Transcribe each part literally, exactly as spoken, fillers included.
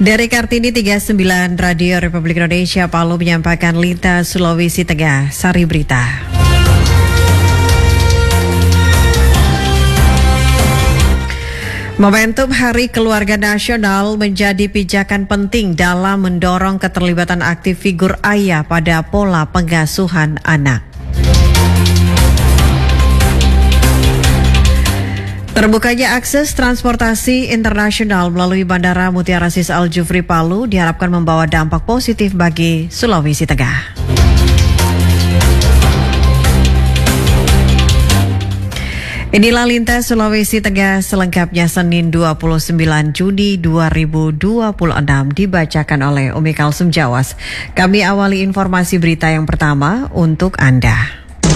Dari Kartini tiga puluh sembilan Radio Republik Indonesia Palu menyampaikan lintas Sulawesi Tengah, Sari Berita. Momentum Hari Keluarga Nasional menjadi pijakan penting dalam mendorong keterlibatan aktif figur ayah pada pola pengasuhan anak. Terbukanya akses transportasi internasional melalui Bandara Mutiara Sis Al Jufri Palu diharapkan membawa dampak positif bagi Sulawesi Tengah. Inilah lintas Sulawesi Tengah selengkapnya Senin dua puluh sembilan Juni dua ribu dua puluh enam dibacakan oleh Umi Kalsum Jawas. Kami awali informasi berita yang pertama untuk Anda.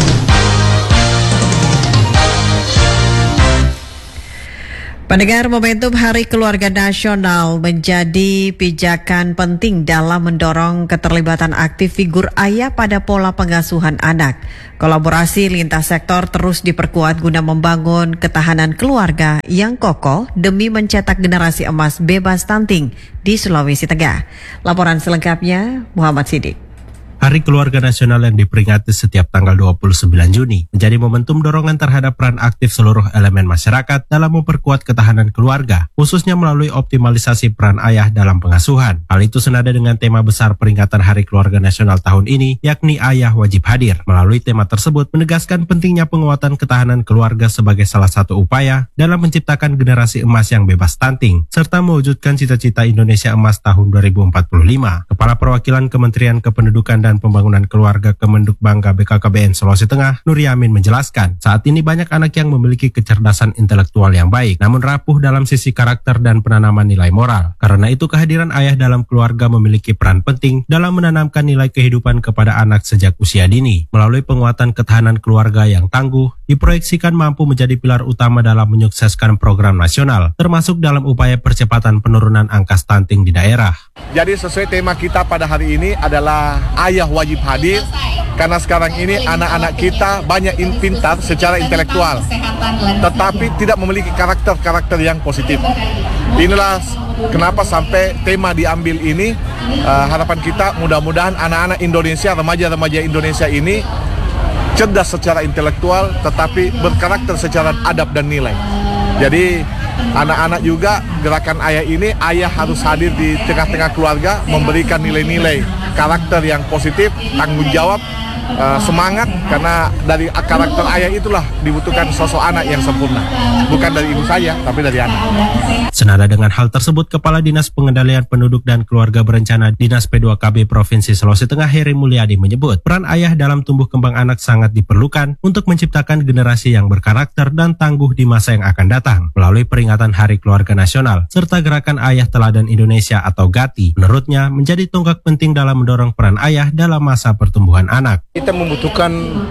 Pendengar, momentum Hari Keluarga Nasional menjadi pijakan penting dalam mendorong keterlibatan aktif figur ayah pada pola pengasuhan anak. Kolaborasi lintas sektor terus diperkuat guna membangun ketahanan keluarga yang kokoh demi mencetak generasi emas bebas stunting di Sulawesi Tengah. Laporan selengkapnya Muhammad Sidik. Hari Keluarga Nasional yang diperingati setiap tanggal dua puluh sembilan Juni menjadi momentum dorongan terhadap peran aktif seluruh elemen masyarakat dalam memperkuat ketahanan keluarga, khususnya melalui optimalisasi peran ayah dalam pengasuhan. Hal itu senada dengan tema besar peringatan Hari Keluarga Nasional tahun ini, yakni Ayah Wajib Hadir. Melalui tema tersebut menegaskan pentingnya penguatan ketahanan keluarga sebagai salah satu upaya dalam menciptakan generasi emas yang bebas stunting, serta mewujudkan cita-cita Indonesia Emas tahun dua ribu empat puluh lima. Kepala Perwakilan Kementerian Kependudukan dan Pembangunan Keluarga Kemenduk Bangga B K K B N Sulawesi Tengah, Nur Yamin menjelaskan, saat ini banyak anak yang memiliki kecerdasan intelektual yang baik, namun rapuh dalam sisi karakter dan penanaman nilai moral. Karena itu kehadiran ayah dalam keluarga memiliki peran penting dalam menanamkan nilai kehidupan kepada anak sejak usia dini. Melalui penguatan ketahanan keluarga yang tangguh, diproyeksikan mampu menjadi pilar utama dalam menyukseskan program nasional, termasuk dalam upaya percepatan penurunan angka stunting di daerah. Jadi sesuai tema kita pada hari ini adalah ayah wajib hadir, karena sekarang ini anak-anak kita banyak in pintar secara intelektual, tetapi tidak memiliki karakter-karakter yang positif. Inilah kenapa sampai tema diambil ini. Uh, harapan kita mudah-mudahan anak-anak Indonesia, remaja-remaja Indonesia ini cerdas secara intelektual, tetapi berkarakter secara adab dan nilai. Jadi anak-anak juga gerakan ayah ini, ayah harus hadir di tengah-tengah keluarga, memberikan nilai-nilai karakter yang positif, tanggung jawab, uh, semangat, karena dari karakter ayah itulah dibutuhkan sosok anak yang sempurna. Bukan dari ibu saya, tapi dari anak. Senada dengan hal tersebut, Kepala Dinas Pengendalian Penduduk dan Keluarga Berencana Dinas P dua K B Provinsi Sulawesi Tengah Heri Mulyadi menyebut, peran ayah dalam tumbuh kembang anak sangat diperlukan untuk menciptakan generasi yang berkarakter dan tangguh di masa yang akan datang. Melalui peringatan Hari Keluarga Nasional, serta Gerakan Ayah Teladan Indonesia atau GATI, menurutnya menjadi tonggak penting dalam mendorong peran ayah dalam masa pertumbuhan anak. Kita membutuhkan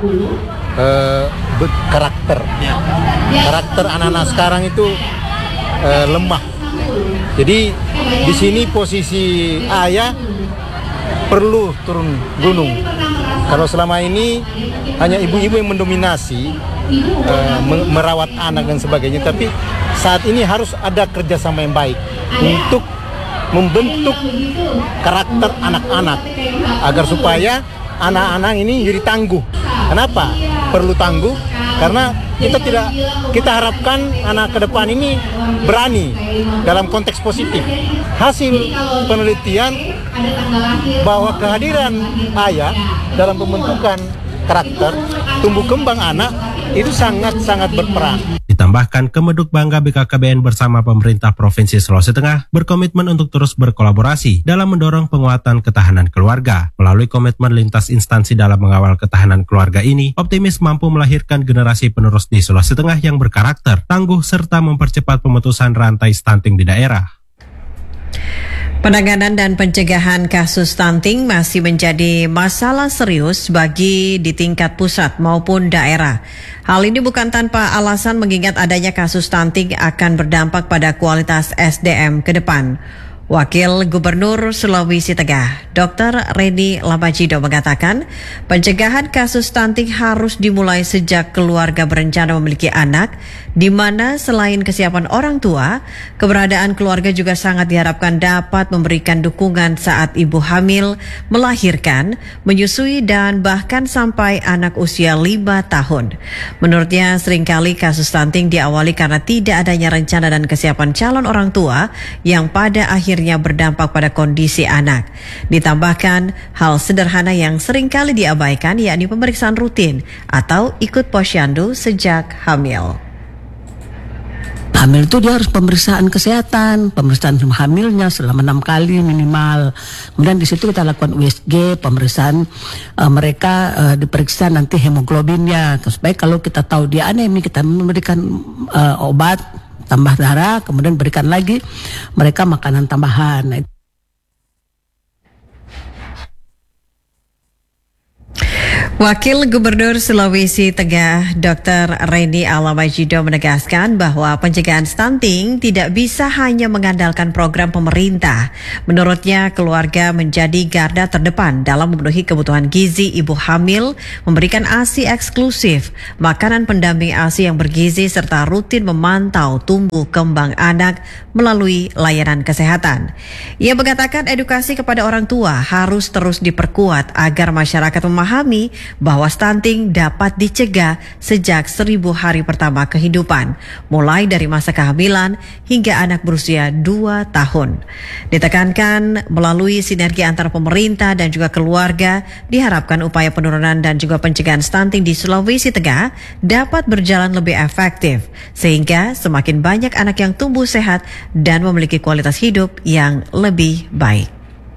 uh, karakter. Karakter anak-anak sekarang itu uh, lemah. Jadi di sini posisi ayah perlu turun gunung. Kalau selama ini hanya ibu-ibu yang mendominasi, uh, merawat anak dan sebagainya, tapi saat ini harus ada kerjasama yang baik untuk membentuk karakter anak-anak agar supaya anak-anak ini jadi tangguh. Kenapa perlu tangguh? Karena kita tidak kita harapkan anak ke depan ini berani dalam konteks positif. Hasil penelitian bahwa kehadiran ayah dalam pembentukan karakter tumbuh kembang anak itu sangat-sangat berperan. Ditambahkan, Kemenduk Bangga B K K B N bersama pemerintah Provinsi Sulawesi Tengah berkomitmen untuk terus berkolaborasi dalam mendorong penguatan ketahanan keluarga. Melalui komitmen lintas instansi dalam mengawal ketahanan keluarga ini, optimis mampu melahirkan generasi penerus di Sulawesi Tengah yang berkarakter, tangguh, serta mempercepat pemutusan rantai stunting di daerah. Penanganan dan pencegahan kasus stunting masih menjadi masalah serius bagi di tingkat pusat maupun daerah. Hal ini bukan tanpa alasan mengingat adanya kasus stunting akan berdampak pada kualitas S D M ke depan. Wakil Gubernur Sulawesi Tengah, Dokter Reni Lamajido mengatakan, pencegahan kasus stunting harus dimulai sejak keluarga berencana memiliki anak, di mana selain kesiapan orang tua, keberadaan keluarga juga sangat diharapkan dapat memberikan dukungan saat ibu hamil, melahirkan, menyusui, dan bahkan sampai anak usia lima tahun. Menurutnya, seringkali kasus stunting diawali karena tidak adanya rencana dan kesiapan calon orang tua yang pada akhirnya akhirnya berdampak pada kondisi anak. Ditambahkan hal sederhana yang seringkali diabaikan, yakni pemeriksaan rutin atau ikut posyandu sejak hamil. Hamil itu dia harus pemeriksaan kesehatan, pemeriksaan hamilnya selama enam kali minimal. Kemudian di situ kita lakukan U S G, pemeriksaan uh, mereka uh, diperiksa nanti hemoglobinnya. Supaya kalau kita tahu dia anemi, kita memberikan uh, obat tambah darah, kemudian berikan lagi mereka makanan tambahan. Wakil Gubernur Sulawesi Tengah, Dokter Reni Lamajido menegaskan bahwa pencegahan stunting tidak bisa hanya mengandalkan program pemerintah. Menurutnya, keluarga menjadi garda terdepan dalam memenuhi kebutuhan gizi ibu hamil, memberikan A S I eksklusif, makanan pendamping A S I yang bergizi, serta rutin memantau tumbuh kembang anak melalui layanan kesehatan. Ia mengatakan edukasi kepada orang tua harus terus diperkuat agar masyarakat memahami bahwa stunting dapat dicegah sejak seribu hari pertama kehidupan, mulai dari masa kehamilan hingga anak berusia dua tahun. Ditekankan melalui sinergi antara pemerintah dan juga keluarga, diharapkan upaya penurunan dan juga pencegahan stunting di Sulawesi Tengah dapat berjalan lebih efektif, sehingga semakin banyak anak yang tumbuh sehat dan memiliki kualitas hidup yang lebih baik.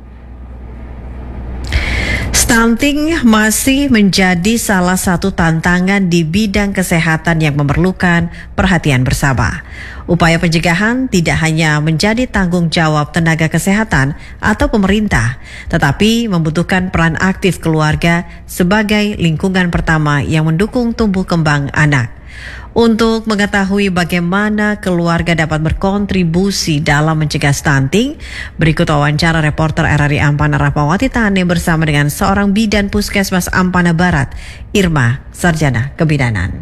Stunting masih menjadi salah satu tantangan di bidang kesehatan yang memerlukan perhatian bersama. Upaya pencegahan tidak hanya menjadi tanggung jawab tenaga kesehatan atau pemerintah, tetapi membutuhkan peran aktif keluarga sebagai lingkungan pertama yang mendukung tumbuh kembang anak. Untuk mengetahui bagaimana keluarga dapat berkontribusi dalam mencegah stunting, berikut wawancara reporter R R I Ampana Rahmawati Tane bersama dengan seorang bidan Puskesmas Ampana Barat, Irma, sarjana kebidanan.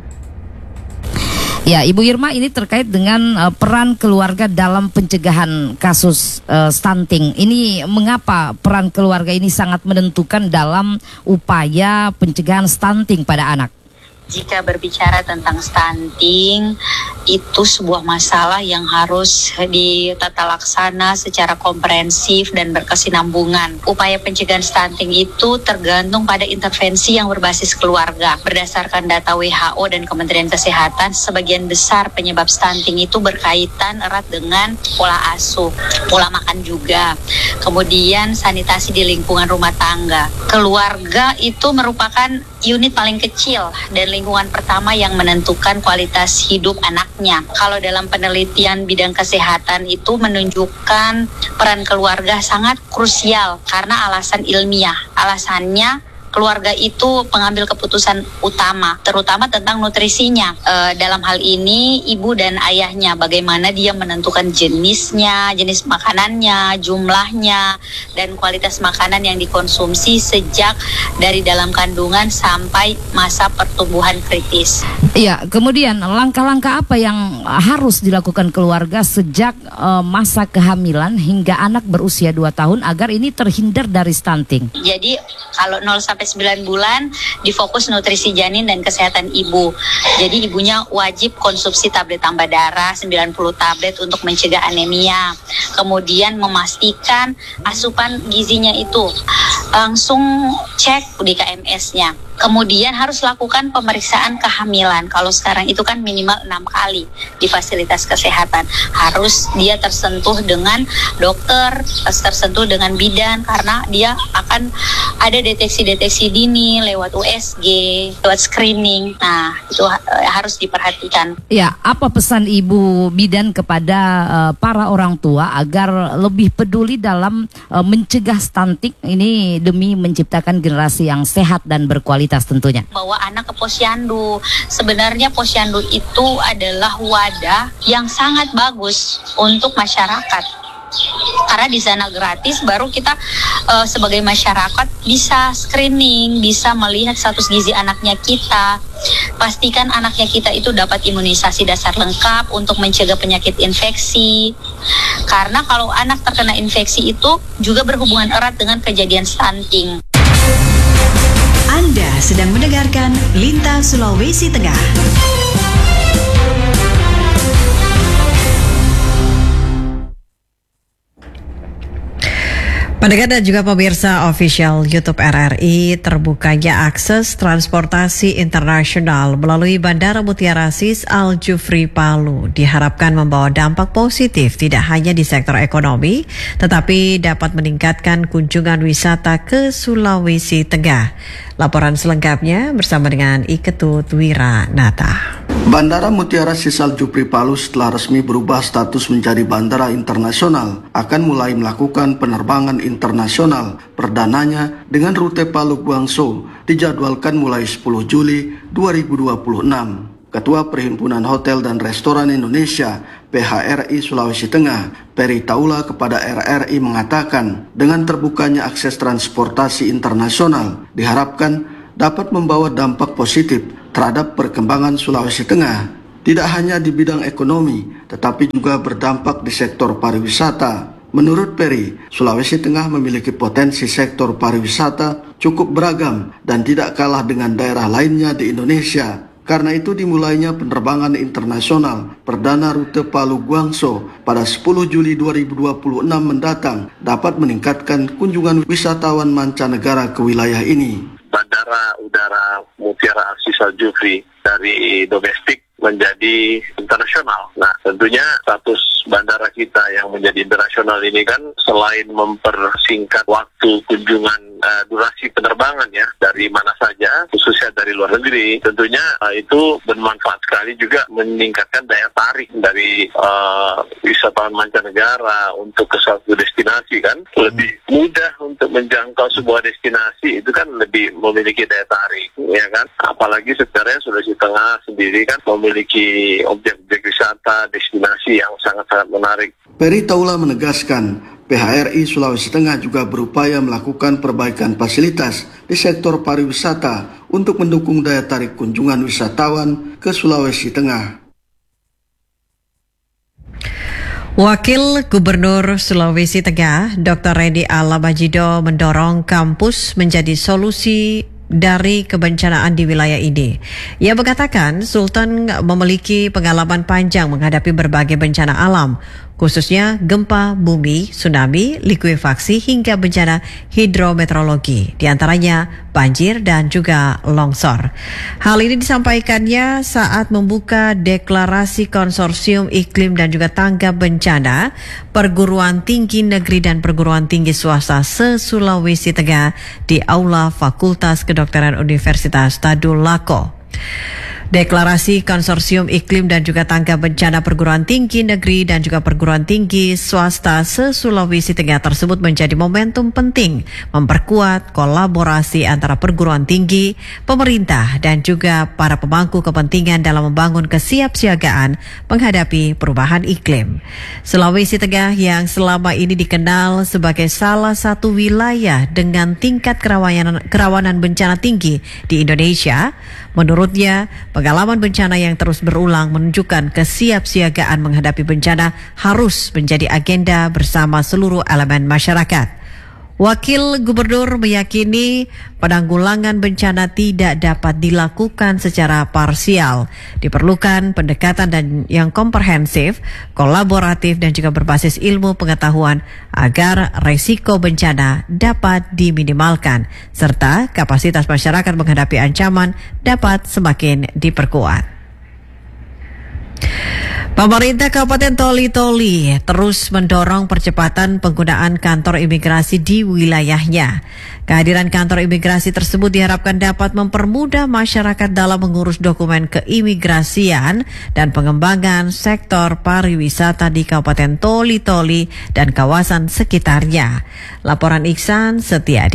Ya, Ibu Irma, ini terkait dengan uh, peran keluarga dalam pencegahan kasus uh, stunting. Ini mengapa peran keluarga ini sangat menentukan dalam upaya pencegahan stunting pada anak? Jika berbicara tentang stunting, itu sebuah masalah yang harus ditata laksana secara komprehensif dan berkesinambungan. Upaya pencegahan stunting itu tergantung pada intervensi yang berbasis keluarga. Berdasarkan data W H O dan Kementerian Kesehatan, sebagian besar penyebab stunting itu berkaitan erat dengan pola asuh, pola makan juga, kemudian sanitasi di lingkungan rumah tangga. Keluarga itu merupakan unit paling kecil dan lingkungan pertama yang menentukan kualitas hidup anaknya. Kalau dalam penelitian bidang kesehatan itu menunjukkan peran keluarga sangat krusial karena alasan ilmiah. Alasannya, keluarga itu pengambil keputusan utama, terutama tentang nutrisinya. E, dalam hal ini, ibu dan ayahnya, bagaimana dia menentukan jenisnya, jenis makanannya, jumlahnya, dan kualitas makanan yang dikonsumsi sejak dari dalam kandungan sampai masa pertumbuhan kritis. Iya, kemudian langkah-langkah apa yang harus dilakukan keluarga sejak e, masa kehamilan hingga anak berusia dua tahun agar ini terhindar dari stunting? Jadi, kalau nol sampai sembilan bulan difokus nutrisi janin dan kesehatan ibu. Jadi ibunya wajib konsumsi tablet tambah darah sembilan puluh tablet untuk mencegah anemia. Kemudian memastikan asupan gizinya itu langsung cek di K M S-nya. Kemudian harus lakukan pemeriksaan kehamilan. Kalau sekarang itu kan minimal enam kali di fasilitas kesehatan. Harus dia tersentuh dengan dokter, tersentuh dengan bidan, karena dia akan ada deteksi-deteksi dini lewat U S G, lewat screening. Nah, itu harus diperhatikan. Ya, apa pesan Ibu bidan kepada uh, para orang tua agar lebih peduli dalam uh, mencegah stunting ini demi menciptakan generasi yang sehat dan berkualitas tentunya? Bawa anak ke posyandu. Sebenarnya posyandu itu adalah wadah yang sangat bagus untuk masyarakat. Karena di sana gratis, baru kita uh, sebagai masyarakat bisa screening, bisa melihat status gizi anaknya kita. Pastikan anaknya kita itu dapat imunisasi dasar lengkap untuk mencegah penyakit infeksi. Karena kalau anak terkena infeksi itu juga berhubungan erat dengan kejadian stunting. Anda sedang mendengarkan Lintas Sulawesi Tengah. Pendengar dan juga pemirsa official YouTube R R I, terbukanya akses transportasi internasional melalui Bandara Mutiara Sis Al Jufri Palu diharapkan membawa dampak positif tidak hanya di sektor ekonomi, tetapi dapat meningkatkan kunjungan wisata ke Sulawesi Tengah. Laporan selengkapnya bersama dengan Iketut Wiranata. Bandara Mutiara Sis Al Jufri Palu setelah resmi berubah status menjadi bandara internasional akan mulai melakukan penerbangan internasional perdananya dengan rute Palu Guangzhou dijadwalkan mulai sepuluh Juli dua ribu dua puluh enam. Ketua Perhimpunan Hotel dan Restoran Indonesia P H R I Sulawesi Tengah, Peri Taula kepada R R I mengatakan dengan terbukanya akses transportasi internasional diharapkan dapat membawa dampak positif terhadap perkembangan Sulawesi Tengah, tidak hanya di bidang ekonomi, tetapi juga berdampak di sektor pariwisata. Menurut Peri, Sulawesi Tengah memiliki potensi sektor pariwisata cukup beragam dan tidak kalah dengan daerah lainnya di Indonesia. Karena itu dimulainya penerbangan internasional perdana rute Palu Guangzhou pada sepuluh Juli dua ribu dua puluh enam mendatang dapat meningkatkan kunjungan wisatawan mancanegara ke wilayah ini. Bandara Udara Mutiara Sis Al Jufri dari domestik menjadi internasional. Nah, tentunya status bandara kita yang menjadi internasional ini kan selain mempersingkat waktu kunjungan uh, durasi penerbangan ya dari mana saja, khususnya dari luar negeri, tentunya uh, itu bermanfaat sekali juga meningkatkan daya tarik dari uh, wisatawan mancanegara untuk ke suatu destinasi kan. Lebih mudah untuk menjangkau sebuah destinasi itu kan lebih memiliki daya tarik ya kan. Apalagi sebenarnya Sulawesi Tengah sendiri kan memiliki objek-objek wisata, destinasi yang sangat-sangat menarik. Peri Taula menegaskan, P H R I Sulawesi Tengah juga berupaya melakukan perbaikan fasilitas di sektor pariwisata untuk mendukung daya tarik kunjungan wisatawan ke Sulawesi Tengah. Wakil Gubernur Sulawesi Tengah, Doktor Randy Alabajido mendorong kampus menjadi solusi dari kebencanaan di wilayah ini. Ia mengatakan Sultan memiliki pengalaman panjang menghadapi berbagai bencana alam, khususnya gempa bumi, tsunami, likuifaksi hingga bencana hidrometeorologi, diantaranya banjir dan juga longsor. Hal ini disampaikannya saat membuka deklarasi konsorsium iklim dan juga tanggap bencana perguruan tinggi negeri dan perguruan tinggi swasta se-Sulawesi Tengah di Aula Fakultas Kedokteran Universitas Tadulako. Deklarasi konsorsium iklim dan juga tanggap bencana perguruan tinggi negeri dan juga perguruan tinggi swasta se-Sulawesi Tengah tersebut menjadi momentum penting memperkuat kolaborasi antara perguruan tinggi, pemerintah dan juga para pemangku kepentingan dalam membangun kesiapsiagaan menghadapi perubahan iklim. Sulawesi Tengah yang selama ini dikenal sebagai salah satu wilayah dengan tingkat kerawanan, kerawanan bencana tinggi di Indonesia, menurutnya pengalaman bencana yang terus berulang menunjukkan kesiapsiagaan menghadapi bencana harus menjadi agenda bersama seluruh elemen masyarakat. Wakil Gubernur meyakini penanggulangan bencana tidak dapat dilakukan secara parsial. Diperlukan pendekatan dan yang komprehensif, kolaboratif dan juga berbasis ilmu pengetahuan agar resiko bencana dapat diminimalkan serta kapasitas masyarakat menghadapi ancaman dapat semakin diperkuat. Pemerintah Kabupaten Toli-Toli terus mendorong percepatan penggunaan kantor imigrasi di wilayahnya. Kehadiran kantor imigrasi tersebut diharapkan dapat mempermudah masyarakat dalam mengurus dokumen keimigrasian dan pengembangan sektor pariwisata di Kabupaten Toli-Toli dan kawasan sekitarnya. Laporan Iksan Setiadi.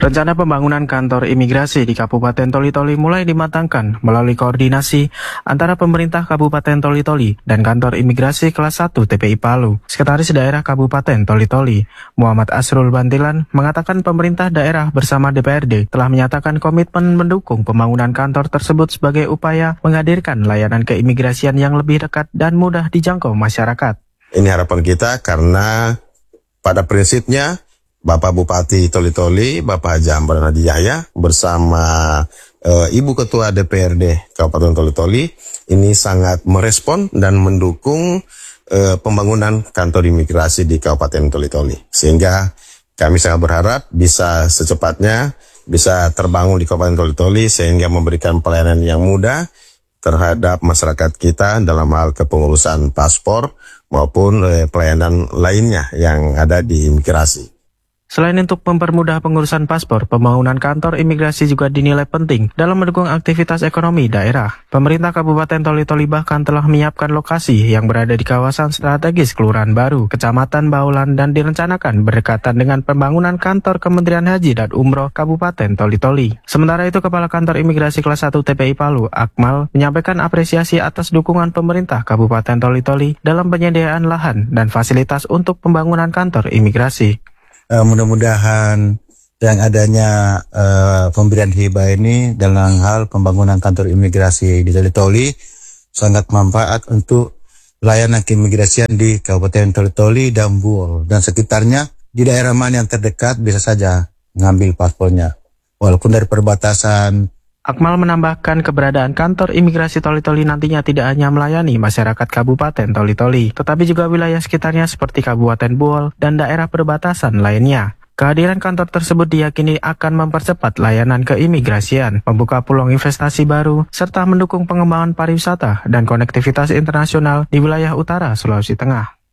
Rencana pembangunan kantor imigrasi di Kabupaten Toli-Toli mulai dimatangkan melalui koordinasi antara pemerintah Kabupaten Toli-Toli dan kantor imigrasi kelas satu T P I Palu. Sekretaris Daerah Kabupaten Toli-Toli, Muhammad Asrul Bantilan, mengatakan pemerintah daerah bersama D P R D telah menyatakan komitmen mendukung pembangunan kantor tersebut sebagai upaya menghadirkan layanan keimigrasian yang lebih dekat dan mudah dijangkau masyarakat. Ini harapan kita karena pada prinsipnya Bapak Bupati Toli-Toli, Bapak Haji Amran Hadi Yahya bersama uh, Ibu Ketua D P R D Kabupaten Toli-Toli ini sangat merespon dan mendukung uh, pembangunan kantor imigrasi di Kabupaten Toli-Toli. Sehingga kami sangat berharap bisa secepatnya bisa terbangun di Kabupaten Toli-Toli sehingga memberikan pelayanan yang mudah terhadap masyarakat kita dalam hal kepengurusan paspor maupun uh, pelayanan lainnya yang ada di imigrasi. Selain untuk mempermudah pengurusan paspor, pembangunan kantor imigrasi juga dinilai penting dalam mendukung aktivitas ekonomi daerah. Pemerintah Kabupaten Toli-Toli bahkan telah menyiapkan lokasi yang berada di kawasan strategis Kelurahan Baru, Kecamatan Baulan, dan direncanakan berdekatan dengan pembangunan kantor Kementerian Haji dan Umroh Kabupaten Toli-Toli. Sementara itu, Kepala Kantor Imigrasi Kelas satu T P I Palu, Akmal, menyampaikan apresiasi atas dukungan pemerintah Kabupaten Toli-Toli dalam penyediaan lahan dan fasilitas untuk pembangunan kantor imigrasi. Uh, mudah-mudahan yang adanya uh, pemberian hibah ini dalam hal pembangunan kantor imigrasi di Toli-Toli sangat manfaat untuk layanan keimigrasian di Kabupaten Toli-Toli dan Buol dan sekitarnya. Di daerah mana yang terdekat bisa saja ngambil paspornya walaupun dari perbatasan. Akmal menambahkan keberadaan kantor imigrasi Toli-Toli nantinya tidak hanya melayani masyarakat Kabupaten Toli-Toli, tetapi juga wilayah sekitarnya seperti Kabupaten Buol dan daerah perbatasan lainnya. Kehadiran kantor tersebut diyakini akan mempercepat layanan keimigrasian, membuka peluang investasi baru, serta mendukung pengembangan pariwisata dan konektivitas internasional di wilayah utara Sulawesi Tengah.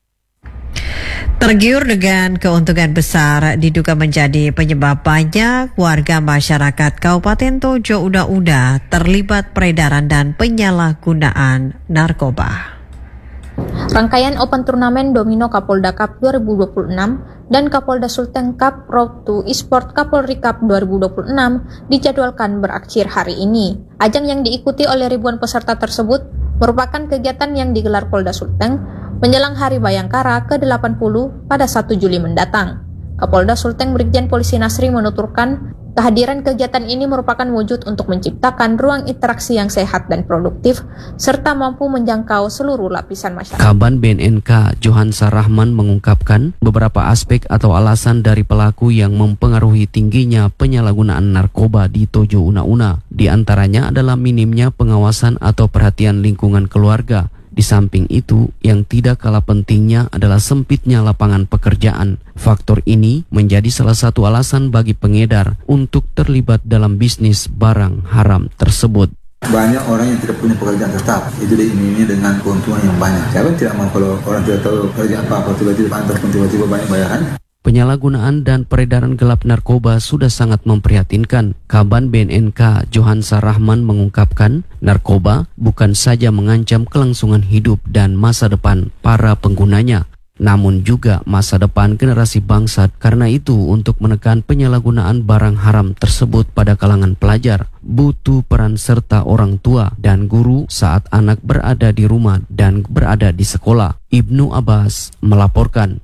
Tergiur dengan keuntungan besar diduga menjadi penyebab banyak warga masyarakat Kabupaten Tojo Uda-Uda terlibat peredaran dan penyalahgunaan narkoba. Rangkaian Open Turnamen Domino Kapolda Cup dua ribu dua puluh enam dan Kapolda Sulteng Cup Road to Esport Kapolri Cup dua ribu dua puluh enam dijadwalkan berakhir hari ini. Ajang yang diikuti oleh ribuan peserta tersebut merupakan kegiatan yang digelar Polda Sulteng menjelang Hari Bayangkara ke delapan puluh pada satu Juli mendatang. Kapolda Sulteng Brigjen Polisi Nasri menuturkan, kehadiran kegiatan ini merupakan wujud untuk menciptakan ruang interaksi yang sehat dan produktif, serta mampu menjangkau seluruh lapisan masyarakat. Kaban B N N K Johansa Rahman mengungkapkan beberapa aspek atau alasan dari pelaku yang mempengaruhi tingginya penyalahgunaan narkoba di Tojo Una-Una. Di antaranya adalah minimnya pengawasan atau perhatian lingkungan keluarga. Di samping itu, yang tidak kalah pentingnya adalah sempitnya lapangan pekerjaan. Faktor ini menjadi salah satu alasan bagi pengedar untuk terlibat dalam bisnis barang haram tersebut. Banyak orang yang tidak punya pekerjaan tetap, itu diiming-imingi dengan keuntungan yang banyak. Siapa tidak mau kalau orang tidak tahu kerja apa-apa, tiba-tiba antar pun tiba-tiba banyak bayaran. Penyalahgunaan dan peredaran gelap narkoba sudah sangat memprihatinkan. Kaban B N N K Johansa Rahman mengungkapkan, narkoba bukan saja mengancam kelangsungan hidup dan masa depan para penggunanya, namun juga masa depan generasi bangsa. Karena itu, untuk menekan penyalahgunaan barang haram tersebut pada kalangan pelajar, butuh peran serta orang tua dan guru saat anak berada di rumah dan berada di sekolah. Ibnu Abbas melaporkan.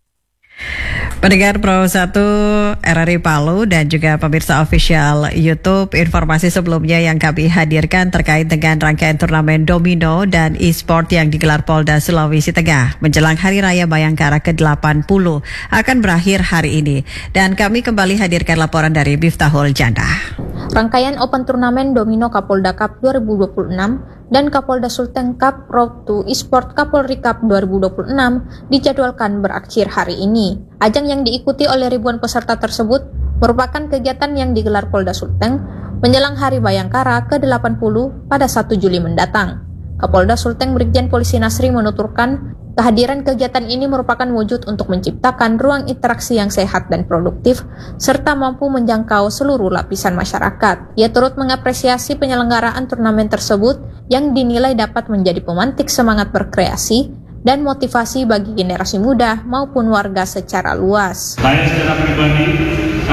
Pendengar Pro satu R R I Palu dan juga pemirsa official YouTube, informasi sebelumnya yang kami hadirkan terkait dengan rangkaian turnamen domino dan e-sport yang digelar Polda Sulawesi Tengah menjelang Hari Raya Bayangkara ke delapan puluh akan berakhir hari ini. Dan kami kembali hadirkan laporan dari Miftahul Janda. Rangkaian Open Turnamen Domino Kapolda Cup dua ribu dua puluh enam dan Kapolda Sulteng Cup Road to Esport Kapolri Cup dua ribu dua puluh enam dijadwalkan berakhir hari ini. Ajang yang diikuti oleh ribuan peserta tersebut merupakan kegiatan yang digelar Polda Sulteng menjelang Hari Bayangkara ke delapan puluh pada satu Juli mendatang. Kapolda Sulteng Brigjen Polisi Nasri menuturkan, kehadiran kegiatan ini merupakan wujud untuk menciptakan ruang interaksi yang sehat dan produktif, serta mampu menjangkau seluruh lapisan masyarakat. Ia turut mengapresiasi penyelenggaraan turnamen tersebut yang dinilai dapat menjadi pemantik semangat berkreasi dan motivasi bagi generasi muda maupun warga secara luas. Saya secara pribadi sangat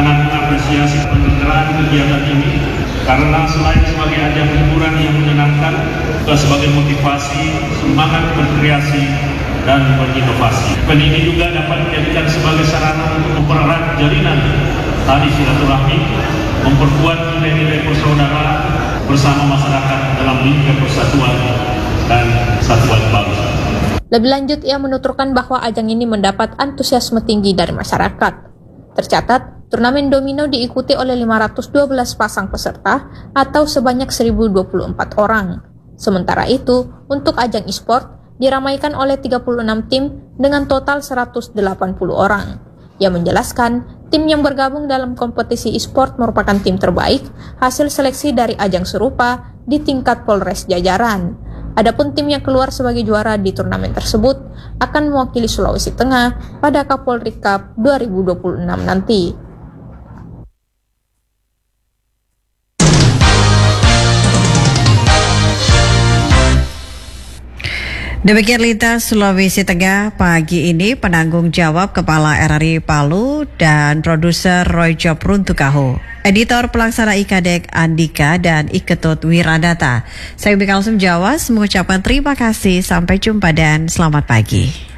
mengapresiasi penyelenggaraan kegiatan ini karena selain sebagai ajang hiburan yang menyenangkan, juga sebagai motivasi, semangat berkreasi dan berinovasi. Event ini juga dapat dijadikan sebagai sarana untuk mempererat jalinan tali silaturahmi, memperkuat nilai-nilai persaudaraan bersama masyarakat dalam lingkup persatuan dan kesatuan bangsa. Lebih lanjut, ia menuturkan bahwa ajang ini mendapat antusiasme tinggi dari masyarakat. Tercatat, turnamen domino diikuti oleh lima ratus dua belas pasang peserta atau sebanyak seribu dua puluh empat orang. Sementara itu, untuk ajang e-sport diramaikan oleh tiga puluh enam tim dengan total seratus delapan puluh orang. Ia menjelaskan, tim yang bergabung dalam kompetisi e-sport merupakan tim terbaik hasil seleksi dari ajang serupa di tingkat Polres jajaran. Adapun tim yang keluar sebagai juara di turnamen tersebut akan mewakili Sulawesi Tengah pada Kapolri Cup dua ribu dua puluh enam nanti. Demikian Lintas Sulawesi Tengah pagi ini, penanggung jawab Kepala R R I Palu dan produser Roy Job Runtukaho. Editor pelaksana I K D E K Andika dan Iketut Wiradata. Saya Umi Kalsum Jawas mengucapkan terima kasih, sampai jumpa dan selamat pagi.